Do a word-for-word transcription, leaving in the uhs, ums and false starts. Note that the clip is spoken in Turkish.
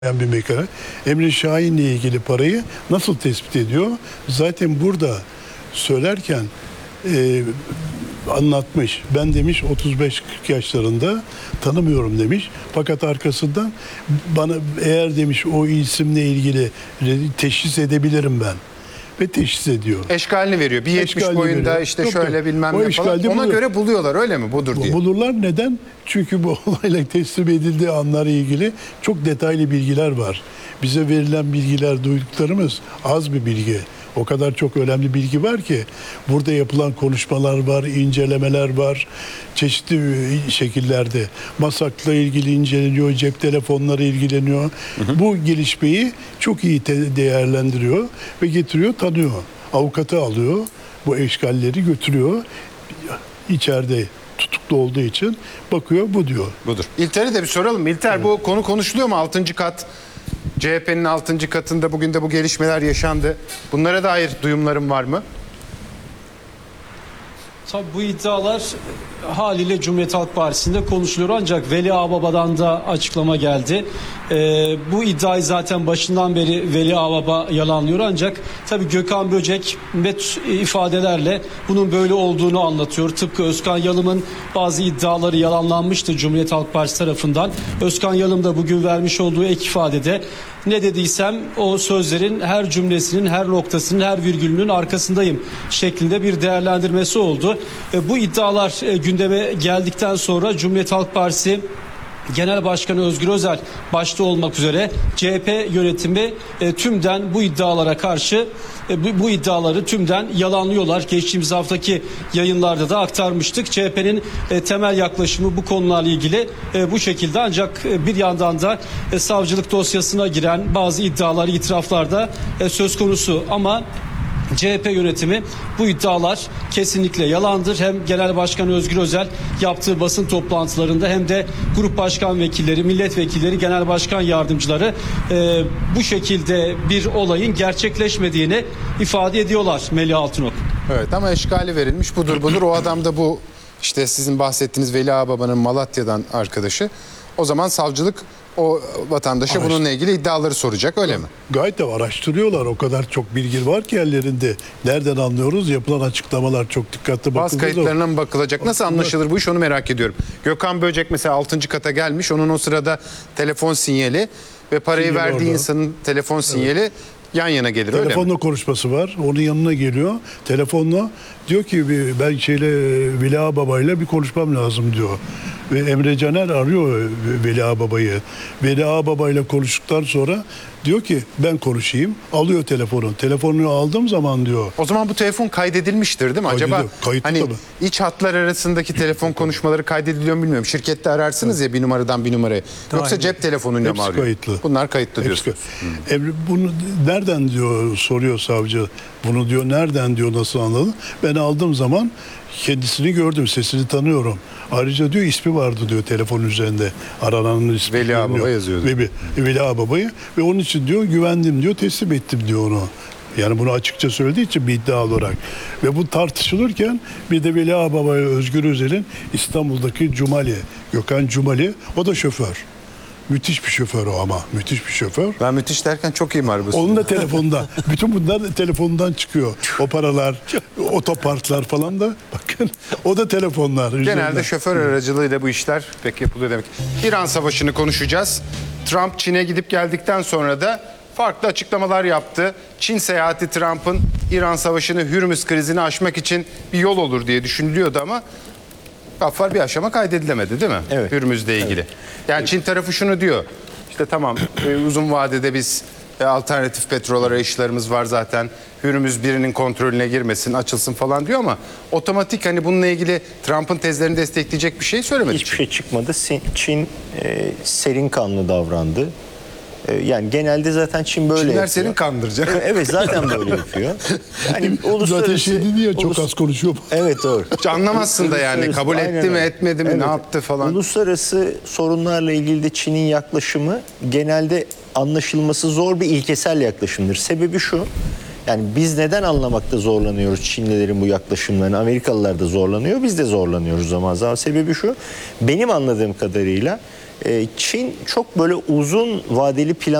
bir mekanizma. Emre Şahin'le ilgili parayı nasıl tespit ediyor? Zaten burada söylerken e, anlatmış. Ben demiş otuz beş kırk yaşlarında tanımıyorum demiş. Fakat arkasından bana eğer demiş o isimle ilgili teşhis edebilirim ben. Ve teşhis ediyor. Eşkalini veriyor. bir yetmiş boyunda veriyor. işte yok, şöyle yok. bilmem ne falan. Ona bulur. göre buluyorlar öyle mi? Budur diye. Bulurlar. Neden? Çünkü bu olayla teslim edildiği anlarla ilgili çok detaylı bilgiler var. Bize verilen bilgiler, duyduklarımız az bir bilgi. O kadar çok önemli bilgi var ki burada yapılan konuşmalar var, incelemeler var. Çeşitli şekillerde Masak'la ilgili inceleniyor, cep telefonları ilgileniyor. Hı hı. Bu gelişmeyi çok iyi değerlendiriyor ve getiriyor, tanıyor. Avukatı alıyor, bu eşkalleri götürüyor. İçeride tutuklu olduğu için bakıyor, bu diyor. Budur. İlter'e de bir soralım. İlter, evet. Bu konu konuşuluyor mu? Altıncı kat. C H P'nin altıncı katında bugün de bu gelişmeler yaşandı. Bunlara dair duyumlarım var mı? Tabii bu iddialar haliyle Cumhuriyet Halk Partisi'nde konuşuluyor ancak Veli Ağbaba'dan da açıklama geldi. Ee, bu iddiayı zaten başından beri Veli Ağbaba yalanlıyor ancak tabii Gökhan Böcek net ifadelerle bunun böyle olduğunu anlatıyor. Tıpkı Özkan Yalım'ın bazı iddiaları yalanlanmıştı Cumhuriyet Halk Partisi tarafından. Özkan Yalım da bugün vermiş olduğu ek ifadede ne dediysem o sözlerin her cümlesinin, her noktasının, her virgülünün arkasındayım şeklinde bir değerlendirmesi oldu. E, bu iddialar e, gündeme geldikten sonra Cumhuriyet Halk Partisi Genel Başkanı Özgür Özel başta olmak üzere C H P yönetimi e, tümden bu iddialara karşı e, bu, bu iddiaları tümden yalanlıyorlar. Geçtiğimiz haftaki yayınlarda da aktarmıştık. C H P'nin e, temel yaklaşımı bu konularla ilgili e, bu şekilde ancak e, bir yandan da e, savcılık dosyasına giren bazı iddialar, itiraflar da e, söz konusu ama C H P yönetimi bu iddialar kesinlikle yalandır. Hem Genel Başkanı Özgür Özel yaptığı basın toplantılarında hem de grup başkan vekilleri, milletvekilleri, genel başkan yardımcıları e, bu şekilde bir olayın gerçekleşmediğini ifade ediyorlar Melih Altınok. Evet ama eşkali verilmiş budur budur. O adam da bu işte sizin bahsettiğiniz Veli Ağbaba'nın Malatya'dan arkadaşı. O zaman savcılık o vatandaşa Araştır. bununla ilgili iddiaları soracak öyle mi? Gayet de araştırıyorlar. O kadar çok bilgi var ki ellerinde. Nereden anlıyoruz? Yapılan açıklamalar çok dikkatli bakılıyor. Baz kayıtlarına mı bakılacak? Nasıl anlaşılır bu iş, onu merak ediyorum. Gökhan Böcek mesela altıncı kata gelmiş. Onun o sırada telefon sinyali ve parayı sinyali verdiği orada. insanın telefon sinyali evet. yan yana gelir. Telefonla konuşması var. Onun yanına geliyor. Telefonla diyor ki ben şeyle Veli Ağbaba'yla bir konuşmam lazım diyor. Ve Emre Caner arıyor Veli Ağbaba'yı. Veli Ağbaba'yla konuştuktan sonra diyor ki ben konuşayım. Alıyor telefonu. Telefonunu aldığım zaman diyor. O zaman bu telefon kaydedilmiştir değil mi? Kaydediyor, Acaba kayıtlı hani tabii. iç hatlar arasındaki telefon konuşmaları kaydediliyor mu bilmiyorum. Şirkette ararsınız evet. ya bir numaradan bir numaraya. Yoksa cep telefonuyla Hepsi mı arıyor? Kayıtlı. Bunlar kayıtlı diyorsunuz. Hmm. Emre bunu nereden diyor soruyor savcı. Bunu diyor nereden diyor nasıl anladın? Ben aldığım zaman kendisini gördüm, sesini tanıyorum. Ayrıca diyor ismi vardı diyor telefon üzerinde. Arananın ismi. Veli Ağbaba yazıyordu. Veli, Veli Ağbaba'yı ve onun için diyor güvendim diyor, teslim ettim diyor onu. Yani bunu açıkça söylediği için bir iddia olarak. Ve bu tartışılırken bir de Veli Ağbaba ile Özgür Özel'in İstanbul'daki Cumali, Gökhan Cumali, o da şoför. Müthiş bir şoför o ama. Müthiş bir şoför. Ben müthiş derken çok iyi arabası. Onun da telefonda. Bütün bunlar da telefondan çıkıyor. O paralar, otoparklar falan da. Bakın o da telefonlar. Genelde üzerinden. Şoför aracılığıyla bu işler pek yapılıyor demek. İran Savaşı'nı konuşacağız. Trump Çin'e gidip geldikten sonra da farklı açıklamalar yaptı. Çin seyahati Trump'ın İran Savaşı'nı, Hürmüz krizini aşmak için bir yol olur diye düşünülüyordu ama Gaffar bir aşama kaydedilemedi değil mi? Evet. Hürmüz'le ilgili. Evet. Yani evet. Çin tarafı şunu diyor. İşte tamam e, uzun vadede biz e, alternatif petrol arayışlarımız var zaten. Hürmüz birinin kontrolüne girmesin, açılsın falan diyor ama otomatik hani bununla ilgili Trump'ın tezlerini destekleyecek bir şey söylemedi. Hiçbir şey çıkmadı. Çin e, serin kanlı davrandı. Yani genelde zaten Çin böyle Çinler yapıyor. senin kandıracak. Evet zaten böyle yapıyor. Yani zaten şey dedi ya çok ulus... az konuşuyor. Evet doğru. Hiç anlamazsın da yani kabul etti mi etmedi mi evet. ne yaptı falan. Uluslararası sorunlarla ilgili de Çin'in yaklaşımı genelde anlaşılması zor bir ilkesel yaklaşımdır. Sebebi şu. Yani biz neden anlamakta zorlanıyoruz Çinlilerin bu yaklaşımlarını? Amerikalılar da zorlanıyor, biz de zorlanıyoruz zaman zaman. Sebebi şu. Benim anladığım kadarıyla E, Çin çok böyle uzun vadeli plan